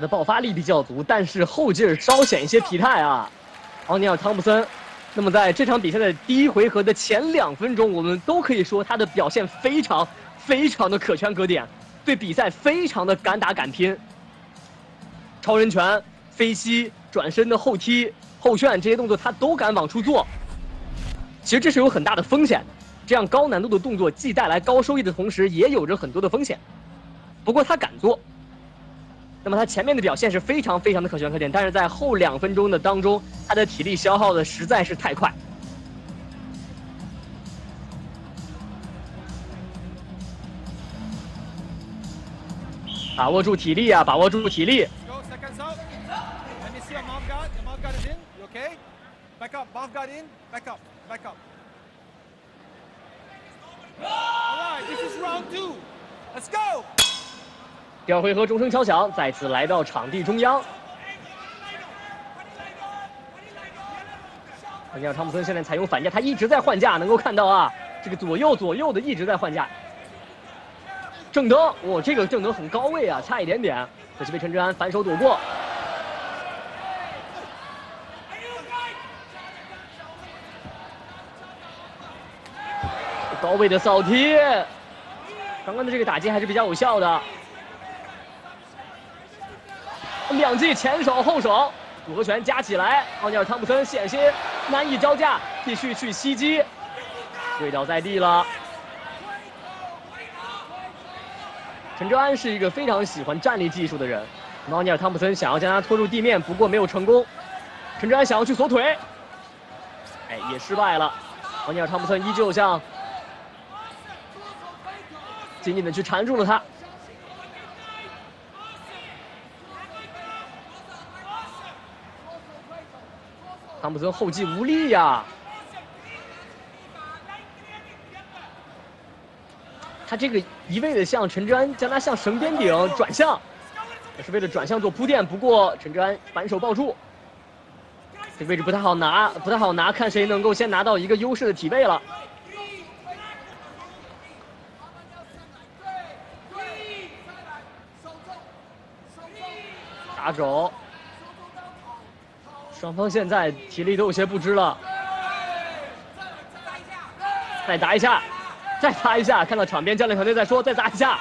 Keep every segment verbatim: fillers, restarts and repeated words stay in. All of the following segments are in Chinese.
的爆发力比较足，但是后劲儿稍显一些疲态啊。奥尼尔·汤普森，那么在这场比赛的第一回合的前两分钟，我们都可以说他的表现非常非常的可圈可点，对比赛非常的敢打敢拼，超人拳、飞膝、转身的后踢、后旋这些动作他都敢往出做。其实这是有很大的风险的，这样高难度的动作既带来高收益的同时，也有着很多的风险。不过他敢做。那么他前面的表现是非常非常的可圈可点，但是在后两分钟的当中，他的体力消耗的实在是太快。把握住体力啊，把握住体力。第二回合钟声敲响，再次来到场地中央。奥尼尔·汤普森现在采用反架，他一直在换架，能够看到啊，这个左右左右的一直在换架。正蹬，哇、哦，这个正蹬很高位啊，差一点点，可惜被陈志安反手躲过。高位的扫踢，刚刚的这个打击还是比较有效的。两记前手后手组合拳加起来，奥尼尔·汤普森险些难以招架，继续去袭击，跪倒在地了。陈哲安是一个非常喜欢站立技术的人，奥尼尔·汤普森想要将他拖入地面，不过没有成功。陈哲安想要去锁腿，哎，也失败了。奥尼尔·汤普森依旧像紧紧的去缠住了他。汤普森后继无力呀、啊，他这个一味的向陈志安将他向绳边顶转向，也是为了转向做铺垫。不过陈志安反手抱住，这个位置不太好拿，不太好拿，看谁能够先拿到一个优势的体位了。打肘。双方现在体力都有些不支了，再砸一下，再砸一下。看到场边教练团队在说，再砸一下，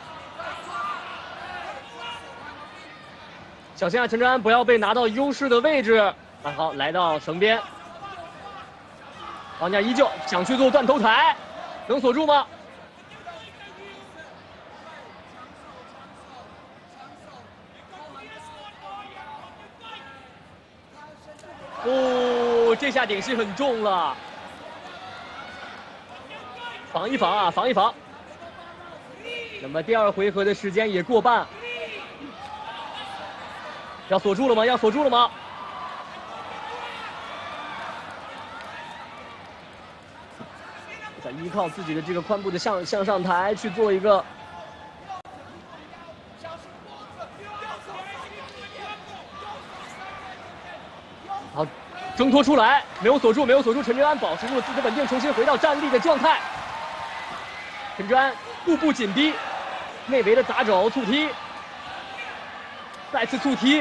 小心啊，陈志安不要被拿到优势的位置。啊，好，来到绳边，王家依旧想去做断头台，能锁住吗？哦，这下顶膝很重了，防一防啊，防一防。那么第二回合的时间也过半，要锁住了吗？要锁住了吗？再依靠自己的这个髋部的向向上抬去做一个。好，挣脱出来，没有锁住，没有锁住。陈志安保持住了自己的稳定，重新回到站立的状态。陈志安步步紧逼，内围的砸肘促踢，再次促踢，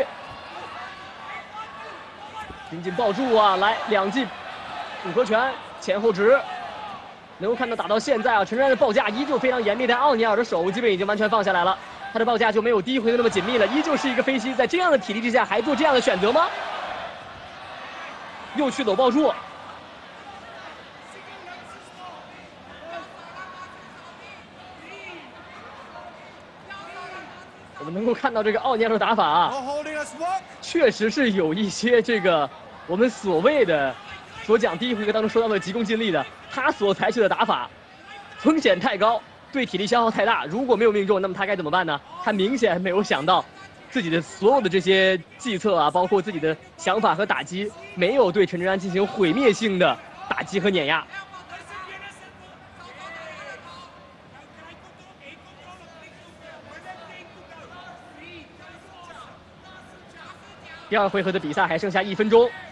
紧紧抱住啊！来两记组合拳前后直，能够看到打到现在啊，陈志安的报价依旧非常严密，但奥尼尔的手基本已经完全放下来了，他的报价就没有第一回合那么紧密了，依旧是一个飞膝，在这样的体力之下还做这样的选择吗？又去搂抱住，我们能够看到这个奥尼尔的打法啊，确实是有一些这个我们所谓的所讲第一回合当中说到的急功近利的，他所采取的打法风险太高，对体力消耗太大，如果没有命中，那么他该怎么办呢？他明显没有想到自己的所有的这些计策啊，包括自己的想法和打击，没有对陈志安进行毁灭性的打击和碾压。第二回合的比赛还剩下一分钟，